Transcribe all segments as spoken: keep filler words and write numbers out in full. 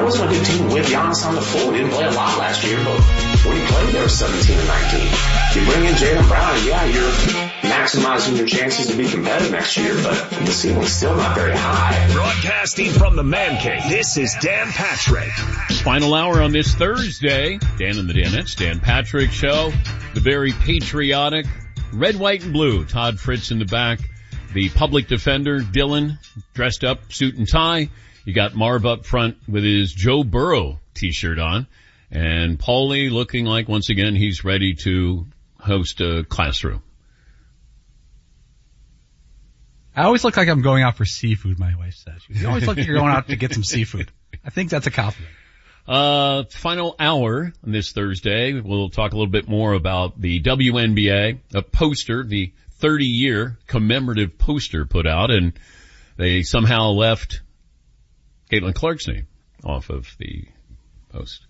wasn't a good team with Giannis on the floor. He didn't play a lot last year, but when he played, they were seventeen and nineteen. You bring in Jaylen Brown, and yeah, you're maximizing your chances to be competitive next year, but the ceiling's still not very high. Broadcasting from the Man Cave, this is Dan Patrick. Final hour on this Thursday. Dan and the Danettes, Dan Patrick Show. The very patriotic red, white, and blue. Todd Fritz in the back. The public defender, Dylan, dressed up, suit and tie. You got Marv up front with his Joe Burrow t-shirt on. And Paulie looking like, once again, he's ready to host a classroom. I always look like I'm going out for seafood, my wife says. You always look like you're going out to get some seafood. I think that's a compliment. Uh, final hour on this Thursday. We'll talk a little bit more about the W N B A, a poster, the thirty year commemorative poster put out, and they somehow left Caitlin Clark's name off of the post.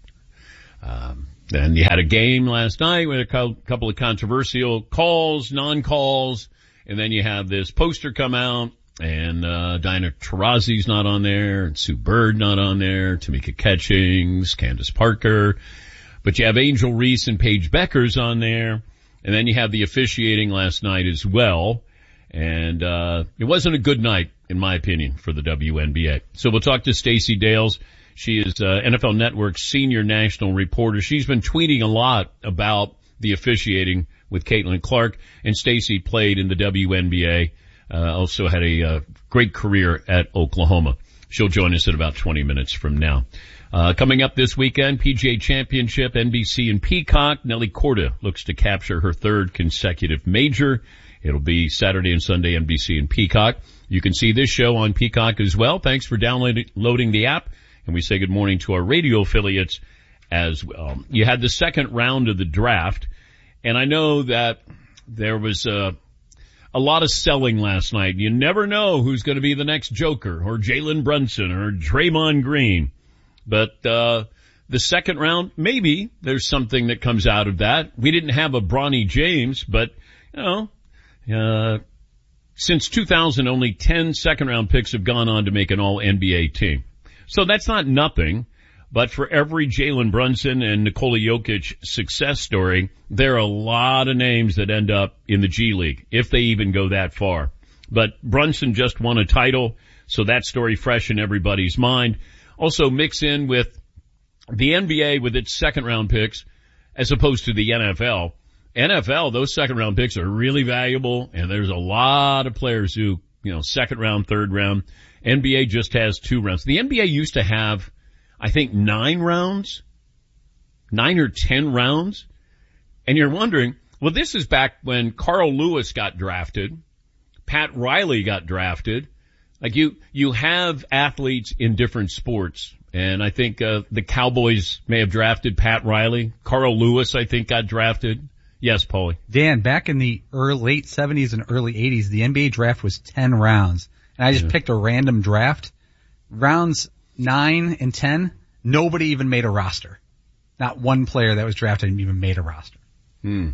Um, then you had a game last night with a couple of controversial calls, non-calls, and then you have this poster come out, and uh Diana Taurasi's not on there, and Sue Bird not on there, Tamika Catchings, Candace Parker, but you have Angel Reese and Paige Beckers on there, and then you have the officiating last night as well, and uh it wasn't a good night, in my opinion, for the W N B A. So we'll talk to Stacey Dales. She is uh, N F L Network's senior national reporter. She's been tweeting a lot about the officiating with Caitlin Clark, and Stacey played in the W N B A, uh, also had a uh, great career at Oklahoma. She'll join us in about twenty minutes from now. Uh, coming up this weekend, P G A Championship, N B C and Peacock. Nelly Korda looks to capture her third consecutive major. It'll be Saturday and Sunday, N B C and Peacock. You can see this show on Peacock as well. Thanks for downloading the app. And we say good morning to our radio affiliates as well. You had the second round of the draft, and I know that there was uh, a lot of selling last night. You never know who's going to be the next Joker, or Jalen Brunson, or Draymond Green. But uh the second round, maybe there's something that comes out of that. We didn't have a Bronny James, but, you know, uh since two thousand, only ten second-round picks have gone on to make an all-N B A team. So that's not nothing, but for every Jalen Brunson and Nikola Jokic success story, there are a lot of names that end up in the G League, if they even go that far. But Brunson just won a title, so that story fresh in everybody's mind. Also mix in with the N B A with its second-round picks, as opposed to the N F L. N F L, those second-round picks are really valuable, and there's a lot of players who, you know, second round, third round. N B A just has two rounds. The N B A used to have, I think, nine rounds, nine or ten rounds. And you're wondering, well, this is back when Carl Lewis got drafted, Pat Riley got drafted. Like you, you have athletes in different sports. And I think, uh, the Cowboys may have drafted Pat Riley. Carl Lewis, I think, got drafted. Yes, Paulie. Dan, back in the early, late seventies and early eighties, the N B A draft was ten rounds. And I just yeah. picked a random draft. Rounds nine and ten, nobody even made a roster. Not one player that was drafted even made a roster. Hmm.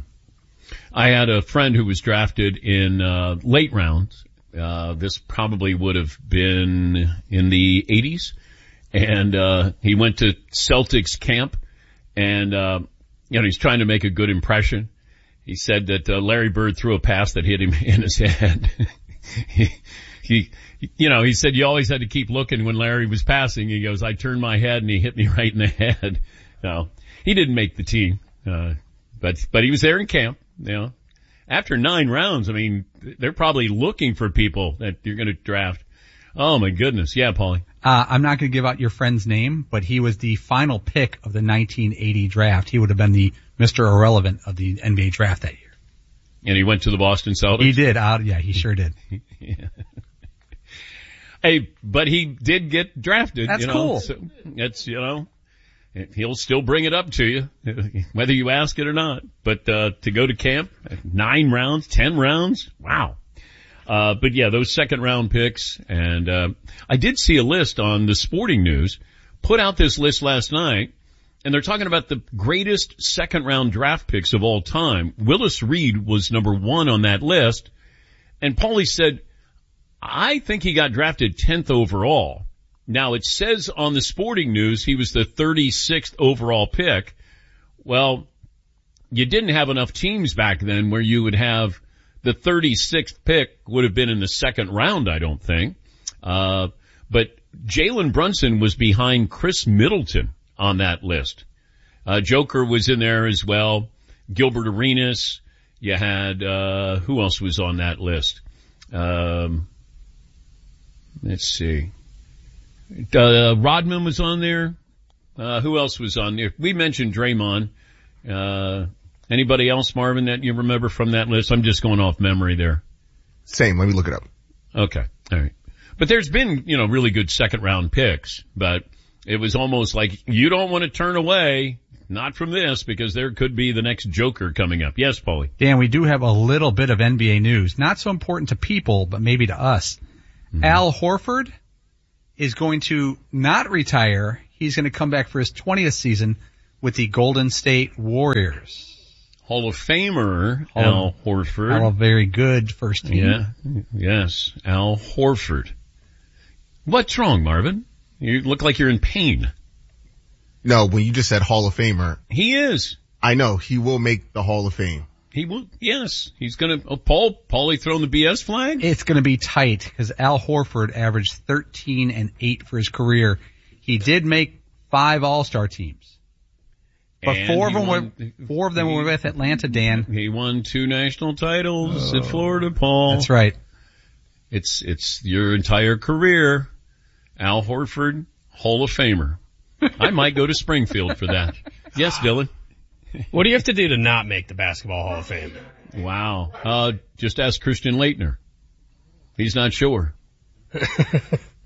I had a friend who was drafted in uh late rounds. Uh this probably would have been in the eighties. And uh he went to Celtics camp, and uh you know, he's trying to make a good impression. He said that uh, Larry Bird threw a pass that hit him in his head. he, he, you know, he said you always had to keep looking when Larry was passing. He goes, I turned my head and he hit me right in the head. No, he didn't make the team, uh, but but he was there in camp. You know, after nine rounds, I mean, they're probably looking for people that you're going to draft. Oh my goodness, yeah, Paulie. Uh, I'm not going to give out your friend's name, but he was the final pick of the nineteen eighty draft. He would have been the Mister Irrelevant of the N B A draft that year. And he went to the Boston Celtics? He did. Uh, yeah, he sure did. yeah. Hey, but he did get drafted. That's you know, cool. So it's, you know, he'll still bring it up to you, whether you ask it or not. But, uh, to go to camp, nine rounds, ten rounds, wow. Uh, but yeah, those second round picks. And, uh, I did see a list on the Sporting News, put out this list last night, and they're talking about the greatest second round draft picks of all time. Willis Reed was number one on that list. And Paulie said, I think he got drafted tenth overall. Now, it says on the Sporting News he was the thirty-sixth overall pick. Well, you didn't have enough teams back then where you would have the thirty-sixth pick would have been in the second round, I don't think. Uh, but Jalen Brunson was behind Chris Middleton on that list. Uh, Joker was in there as well. Gilbert Arenas. You had, uh, who else was on that list? Um, let's see. Uh, Rodman was on there. Uh, who else was on there? We mentioned Draymond. Uh, anybody else, Marvin, that you remember from that list? I'm just going off memory there. Same. Let me look it up. Okay. All right. But there's been, you know, really good second round picks, but it was almost like you don't want to turn away. Not from this, because there could be the next Joker coming up. Yes, Paulie. Dan, we do have a little bit of N B A news. Not so important to people, but maybe to us. Mm-hmm. Al Horford is going to not retire. He's going to come back for his twentieth season with the Golden State Warriors. Hall of Famer Hall, Al Horford. Al, a very good first team. Yeah. Yes. Al Horford. What's wrong, Marvin? You look like you're in pain. No, when you just said Hall of Famer. He is. I know. He will make the Hall of Fame. He will. Yes. He's going to. Oh, Paul, Paulie throwing the B S flag? It's going to be tight because Al Horford averaged thirteen and eight for his career. He did make five All-Star teams. But and four of them won, were, four of them he, were with Atlanta, Dan. He won two national titles oh, at Florida, Paul. That's right. It's, it's your entire career. Al Horford, Hall of Famer. I might go to Springfield for that. Yes, Dylan. What do you have to do to not make the Basketball Hall of Fame? Wow. Uh, just ask Christian Laettner. He's not sure. I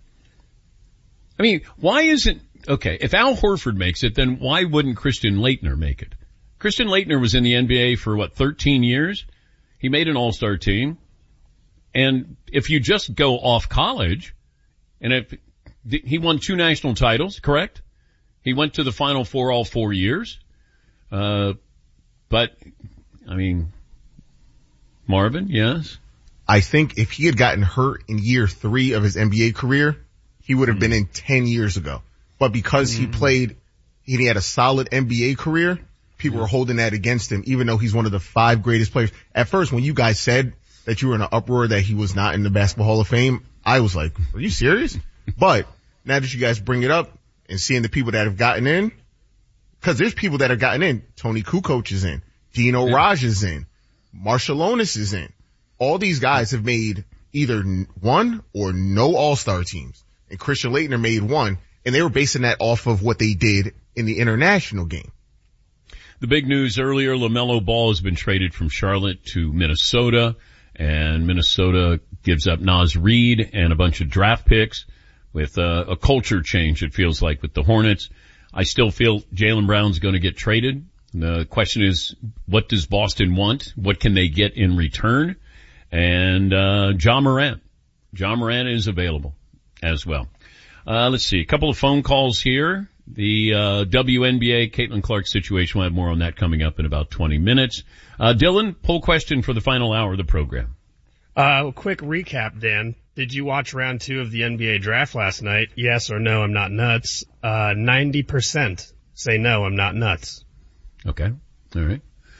mean, why isn't, okay, if Al Horford makes it, then why wouldn't Christian Laettner make it? Christian Laettner was in the N B A for what, thirteen years? He made an all-star team. And if you just go off college, and if, he won two national titles, correct? He went to the Final Four all four years. Uh, but, I mean, Marvin, yes? I think if he had gotten hurt in year three of his N B A career, he would have mm. been in ten years ago. But because mm. he played, he had a solid N B A career, people mm. were holding that against him, even though he's one of the five greatest players. At first, when you guys said that you were in an uproar that he was not in the Basketball Hall of Fame, I was like, are you serious? But now that you guys bring it up and seeing the people that have gotten in, because there's people that have gotten in. Tony Kukoc is in. Dino yeah. Raj is in. Marshallonis is in. All these guys have made either one or no all-star teams. And Christian Laettner made one, and they were basing that off of what they did in the international game. The big news earlier, LaMelo Ball has been traded from Charlotte to Minnesota, and Minnesota gives up Naz Reid and a bunch of draft picks with uh, a culture change, it feels like, with the Hornets. I still feel Jaylen Brown's going to get traded. The question is, what does Boston want? What can they get in return? And uh Ja Morant. Ja Morant is available as well. Uh let's see. A couple of phone calls here. The uh W N B A Caitlin Clark situation. We'll have more on that coming up in about twenty minutes. Uh Dylan, poll question for the final hour of the program. Uh quick recap, Dan. Did you watch round two of the N B A draft last night? Yes or no, I'm not nuts. Uh, ninety percent say no, I'm not nuts. Okay. All right.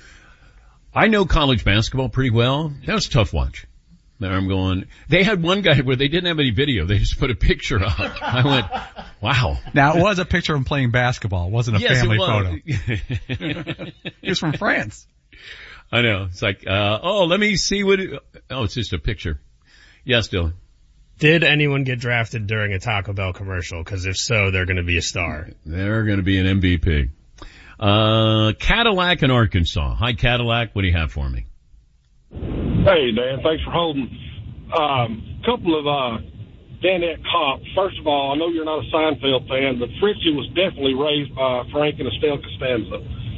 I know college basketball pretty well. That was a tough watch. There I'm going, they had one guy where they didn't have any video. They just put a picture up. I went, wow. Now it was a picture of him playing basketball. It wasn't a yes, family it was. photo. He was from France. I know. It's like, uh, oh, let me see what, it, oh, it's just a picture. Yes, Dylan. Did anyone get drafted during a Taco Bell commercial? Because if so, they're going to be a star. They're going to be an M V P. Uh, Cadillac in Arkansas. Hi, Cadillac. What do you have for me? Hey, Dan. Thanks for holding. Um, couple of, uh, Danette Kopp. First of all, I know you're not a Seinfeld fan, but Fritzy was definitely raised by Frank and Estelle Costanza.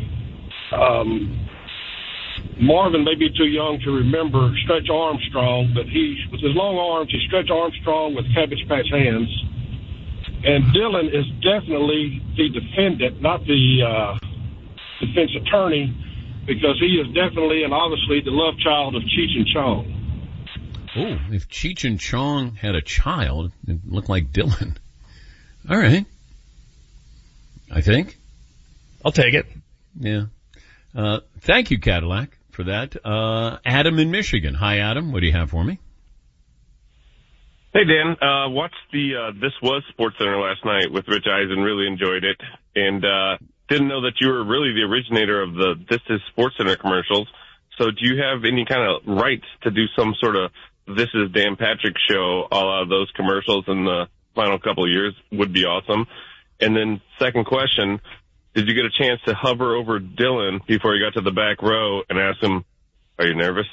Um, Marvin may be too young to remember Stretch Armstrong, but he, with his long arms, he Stretch Armstrong with Cabbage Patch hands. And Dylan is definitely the defendant, not the uh, defense attorney, because he is definitely and obviously the love child of Cheech and Chong. Oh, if Cheech and Chong had a child, it looked like Dylan. All right. I think. I'll take it. Yeah. Uh, thank you, Cadillac, for that. Uh, Adam in Michigan. Hi, Adam. What do you have for me? Hey, Dan. Uh, watched the, uh, This Was SportsCenter last night with Rich Eisen. Really enjoyed it. And, uh, didn't know that you were really the originator of the This Is SportsCenter commercials. So do you have any kind of rights to do some sort of This Is Dan Patrick show, a la those commercials in the final couple of years? Would be awesome. And then second question, did you get a chance to hover over Dylan before he got to the back row and ask him, are you nervous?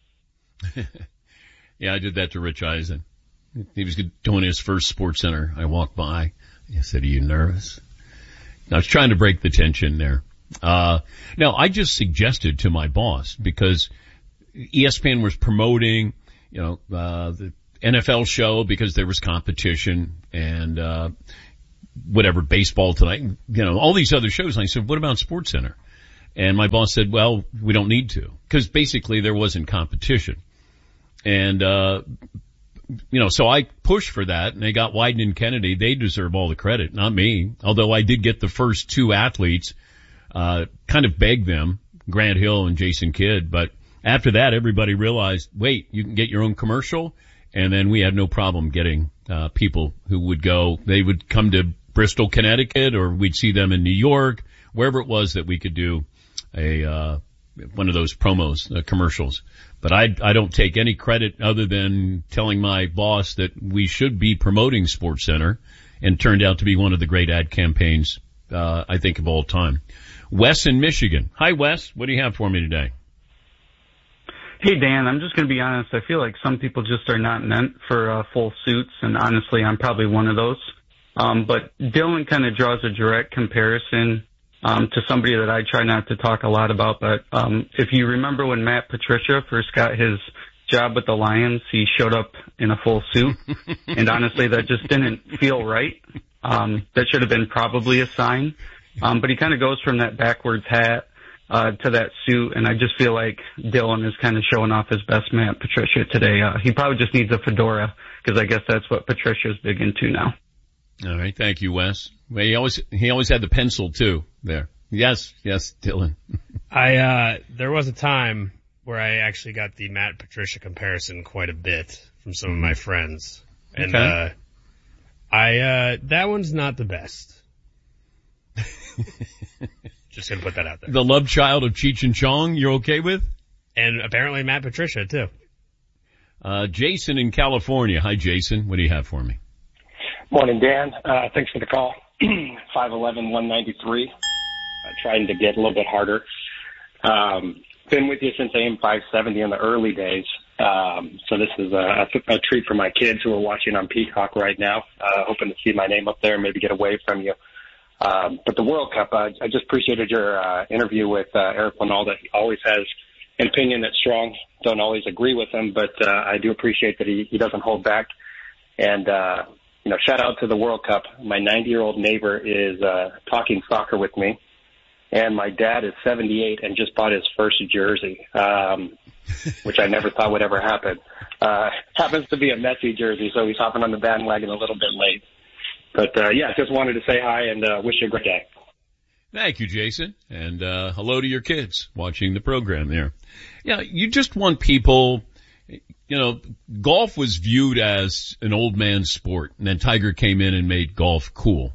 Yeah, I did that to Rich Eisen. He was doing his first SportsCenter. I walked by. I said, are you nervous? I was trying to break the tension there. Uh, no, I just suggested to my boss, because E S P N was promoting, you know, uh, the N F L show because there was competition and, uh, whatever, baseball tonight, you know, all these other shows. And I said, what about SportsCenter? And my boss said, well, we don't need to, because basically there wasn't competition. And, uh, you know, so I pushed for that, and they got Wyden and Kennedy. They deserve all the credit, not me. Although I did get the first two athletes, uh, kind of beg them, Grant Hill and Jason Kidd. But after that, everybody realized, wait, you can get your own commercial. And then we had no problem getting, uh, people who would go, they would come to Bristol, Connecticut, or we'd see them in New York, wherever it was that we could do a, uh, one of those promos, uh, commercials. But I, I don't take any credit other than telling my boss that we should be promoting SportsCenter, and turned out to be one of the great ad campaigns, uh, I think of all time. Wes in Michigan. Hi, Wes. What do you have for me today? Hey, Dan, I'm just going to be honest. I feel like some people just are not meant for uh, full suits, and honestly, I'm probably one of those. Um, but Dylan kind of draws a direct comparison um, to somebody that I try not to talk a lot about. But um, if you remember when Matt Patricia first got his job with the Lions, he showed up in a full suit, and honestly, that just didn't feel right. Um, that should have been probably a sign. Um, but he kind of goes from that backwards hat uh, to that suit, and I just feel like Dylan is kind of showing off his best Matt Patricia today. Uh, he probably just needs a fedora, because I guess that's what Patricia's big into now. All right, thank you, Wes. Well, he always he always had the pencil too. There, yes, yes, Dylan. I uh there was a time where I actually got the Matt Patricia comparison quite a bit from some of my friends, and Okay. uh I uh that one's not the best. Just gonna put that out there. The love child of Cheech and Chong, you're okay with? And apparently Matt Patricia too. Uh, Jason in California. Hi, Jason. What do you have for me? Morning, Dan. Uh, thanks for the call. five eleven, one ninety-three. Uh, trying to get a little bit harder. Um, been with you since A M five seventy in the early days. Um, so this is a, a treat for my kids who are watching on Peacock right now. Uh, hoping to see my name up there and maybe get away from you. Um, but the World Cup, uh, I just appreciated your uh, interview with uh, Eric Winalda. He always has an opinion that's strong. Don't always agree with him, but uh, I do appreciate that he, he doesn't hold back. And, uh, you know, shout out to the World Cup. My ninety-year-old neighbor is uh, talking soccer with me, and my dad is seventy-eight and just bought his first jersey, um, which I never thought would ever happen. Uh, happens to be a Messi jersey, so he's hopping on the bandwagon a little bit late. But, uh, yeah, just wanted to say hi and uh, wish you a great day. Thank you, Jason. And uh hello to your kids watching the program there. Yeah, you just want people, you know, golf was viewed as an old man's sport, and then Tiger came in and made golf cool.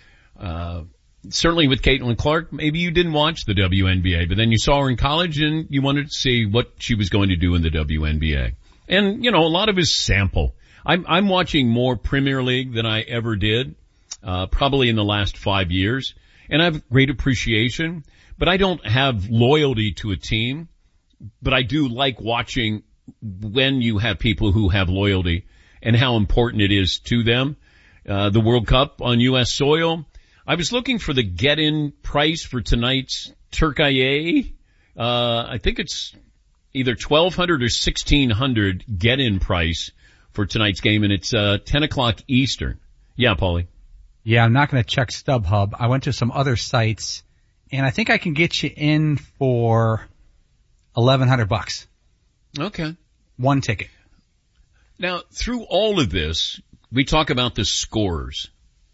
Uh certainly with Caitlin Clark, maybe you didn't watch the W N B A, but then you saw her in college and you wanted to see what she was going to do in the W N B A. And, you know, a lot of his sample. I'm, I'm watching more Premier League than I ever did, uh, probably in the last five years. And I have great appreciation, but I don't have loyalty to a team. But I do like watching when you have people who have loyalty and how important it is to them. Uh, the World Cup on U S soil. I was looking for the get-in price for tonight's Turkey. Uh, I think it's either twelve hundred dollars or sixteen hundred dollars get-in price for tonight's game, and it's uh ten o'clock Eastern. Yeah, Paulie. Yeah, I'm not going to check StubHub. I went to some other sites, and I think I can get you in for eleven hundred bucks. Okay. One ticket. Now, through all of this, we talk about the scores.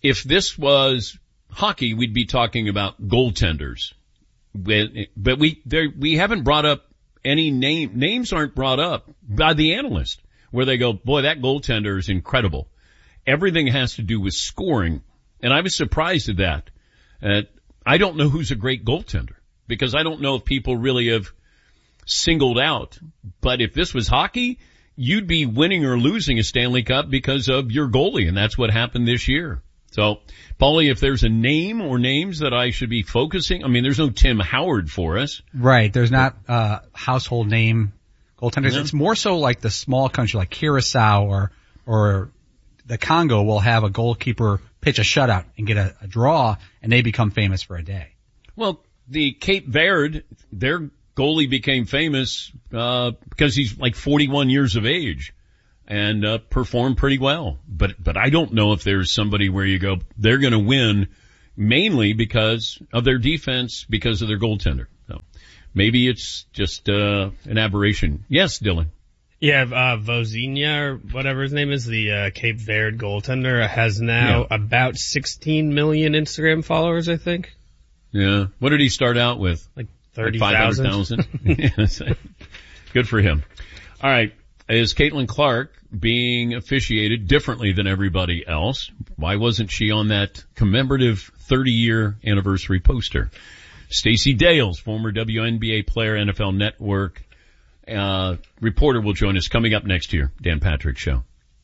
if this was hockey, we'd be talking about goaltenders. But we, there, we haven't brought up any name, names aren't brought up by the analyst where they go, boy, that goaltender is incredible. Everything has to do with scoring. And I was surprised at that. Uh, I don't know who's a great goaltender because I don't know if people really have singled out. But if this was hockey, you'd be winning or losing a Stanley Cup because of your goalie. And that's what happened this year. So, Paulie, if there's a name or names that I should be focusing, I mean, there's no Tim Howard for us. Right. There's not uh household name goaltenders. Yeah. It's more so like the small country like Curacao or or the Congo will have a goalkeeper pitch a shutout and get a, a draw, and they become famous for a day. Well, the Cape Verde, their goalie became famous uh because he's like forty-one years of age. And, uh, perform pretty well. But, but I don't know if there's somebody where you go, they're gonna win mainly because of their defense, because of their goaltender. So maybe it's just, uh, an aberration. Yes, Dylan. Yeah, uh, Vozinha or whatever his name is, the, uh, Cape Verde goaltender has now yeah. about sixteen million Instagram followers, I think. Yeah. What did he start out with? Like thirty thousand. Like five hundred thousand. Good for him. All right. Is Caitlin Clark being officiated differently than everybody else? Why wasn't she on that commemorative thirty-year anniversary poster? Stacey Dales, former W N B A player, N F L Network uh reporter, will join us coming up next year. Dan Patrick Show.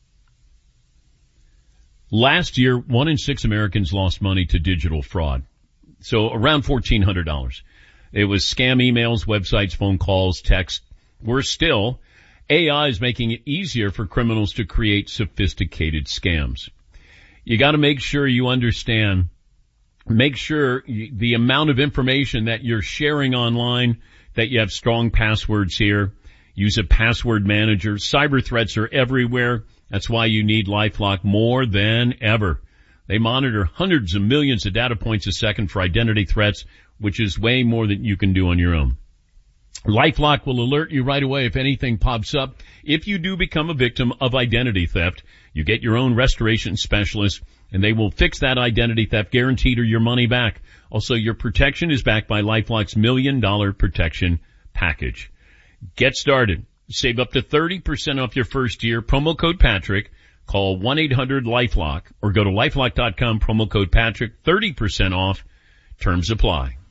Last year, one in six Americans lost money to digital fraud. So around fourteen hundred dollars. It was scam emails, websites, phone calls, text. Worse still, A I is making it easier for criminals to create sophisticated scams. You got to make sure you understand, make sure you, the amount of information that you're sharing online, that you have strong passwords here. Use a password manager. Cyber threats are everywhere. That's why you need LifeLock more than ever. They monitor hundreds of millions of data points a second for identity threats, which is way more than you can do on your own. LifeLock will alert you right away if anything pops up. If you do become a victim of identity theft, you get your own restoration specialist, and they will fix that identity theft guaranteed or your money back. Also, your protection is backed by LifeLock's million dollar protection package. Get started. Save up to thirty percent off your first year. Promo code Patrick. Call one eight hundred LifeLock or go to lifelock dot com. Promo code Patrick. thirty percent off. Terms apply.